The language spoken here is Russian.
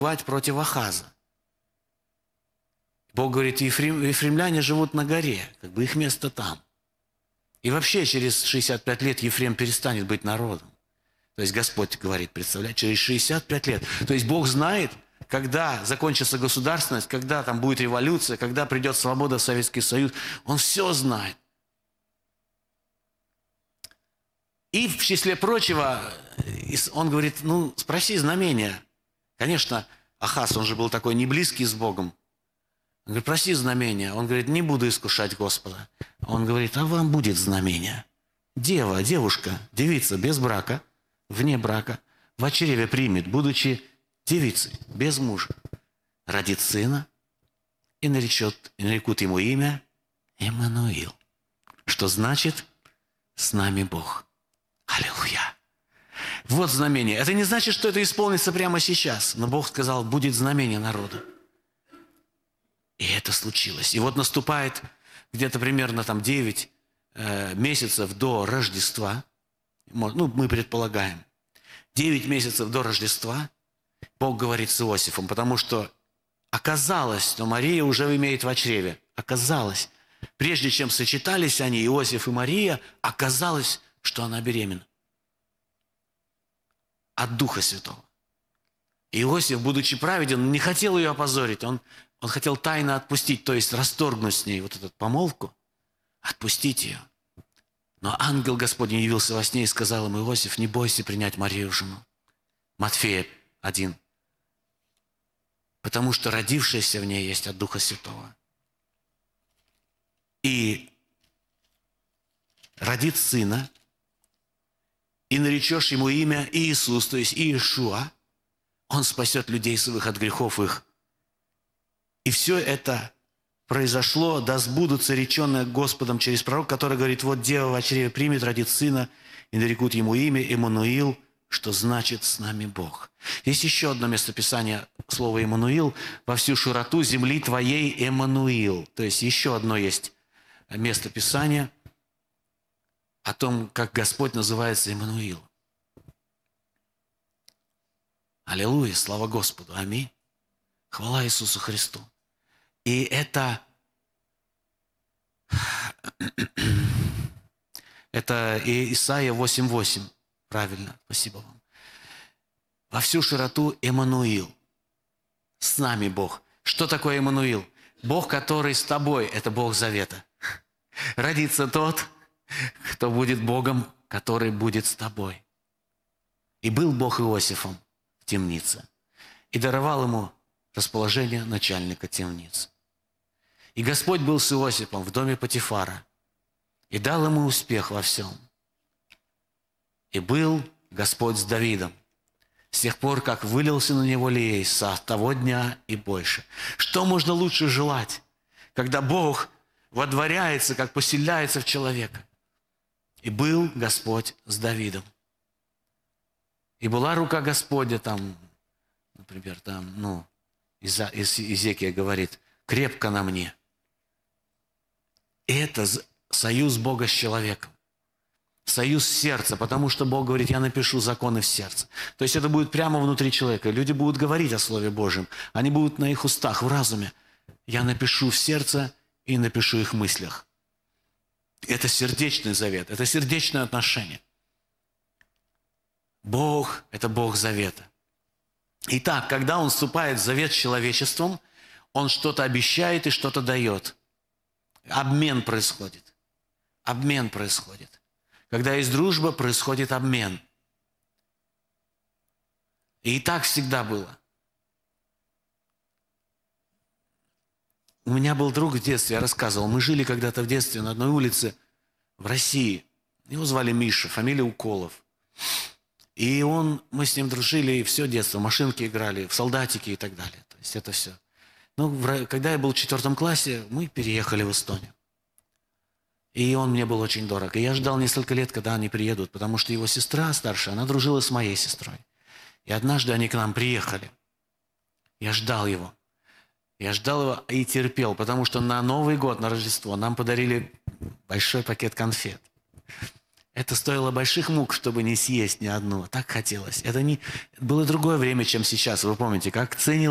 против Ахаза. Бог говорит, ефремляне живут на горе, как бы их место там. И вообще через 65 лет Ефрем перестанет быть народом. То есть Господь говорит, представляете, через 65 лет. То есть Бог знает, когда закончится государственность, когда там будет революция, когда придет свобода в Советский Союз. Он все знает. И в числе прочего, он говорит, ну, спроси знамения. Конечно, Ахаз, он же был такой не близкий с Богом. Он говорит, проси знамения. Он говорит, не буду искушать Господа. Он говорит, а вам будет знамение. Девушка, девица без брака, вне брака, в чреве примет, будучи девицей, без мужа, родит сына и нарекут ему имя Эммануил, что значит «с нами Бог». Аллилуйя! Вот знамение. Это не значит, что это исполнится прямо сейчас, но Бог сказал, будет знамение народа. И это случилось. И вот наступает где-то примерно там 9 месяцев до Рождества, ну, мы предполагаем, 9 месяцев до Рождества Бог говорит с Иосифом, потому что оказалось, что Мария уже имеет в чреве. Оказалось, прежде чем сочетались они, Иосиф и Мария, оказалось, что она беременна от Духа Святого. И Иосиф, будучи праведен, не хотел ее опозорить, он хотел тайно отпустить, то есть расторгнуть с ней вот эту помолвку, отпустить ее. Но ангел Господень явился во сне и сказал ему, Иосиф, не бойся принять Марию жену. Матфея 1. Потому что родившаяся в ней есть от Духа Святого. И родит сына, и наречешь ему имя Иисус, то есть Иешуа. Он спасет людей своих от грехов их. И все это произошло, да сбудутся реченное Господом через пророка, который говорит, вот дева в чреве примет, родит сына, и нарекут ему имя Эммануил, что значит «с нами Бог». Есть еще одно местописание слова «Эммануил» во всю широту земли твоей Эммануил. То есть еще одно есть местописание о том, как Господь называется Эммануил. Аллилуйя, слава Господу, аминь. Хвала Иисусу Христу. И это Исайя 8:8. Правильно, спасибо вам. Во всю широту Эммануил. С нами Бог. Что такое Эммануил? Бог, который с тобой, это Бог завета. Родится тот, кто будет Богом, который будет с тобой. И был Бог Иосифом в темнице. И даровал ему расположение начальника темницы. И Господь был с Иосифом в доме Потифара и дал ему успех во всем. И был Господь с Давидом с тех пор, как вылился на него лей, со того дня и больше. Что можно лучше желать, когда Бог водворяется, как поселяется в человека? И был Господь с Давидом. И была рука Господня там, например, там, Иезекия говорит, крепко на мне. И это союз Бога с человеком. Союз сердца, потому что Бог говорит, я напишу законы в сердце. То есть это будет прямо внутри человека. Люди будут говорить о Слове Божьем. Они будут на их устах, в разуме. Я напишу в сердце и напишу их мыслях. Это сердечный завет, это сердечное отношение. Бог – это Бог завета. Итак, когда Он вступает в завет с человечеством, Он что-то обещает и что-то дает. Обмен происходит. Обмен происходит. Когда есть дружба, происходит обмен. И так всегда было. У меня был друг в детстве, я рассказывал, мы жили когда-то в детстве на одной улице в России. Его звали Миша, фамилия Уколов. И мы с ним дружили и все детство, в машинки играли, в солдатики и так далее. То есть это все. Ну, когда я был в 4 классе, мы переехали в Эстонию. И он мне был очень дорог. И я ждал несколько лет, когда они приедут, потому что его сестра старшая, она дружила с моей сестрой. И однажды они к нам приехали. Я ждал его. Я ждал его и терпел, потому что на Новый год, на Рождество нам подарили большой пакет конфет. Это стоило больших мук, чтобы не съесть ни одну. Так хотелось. Это было другое время, чем сейчас. Вы помните, как ценилось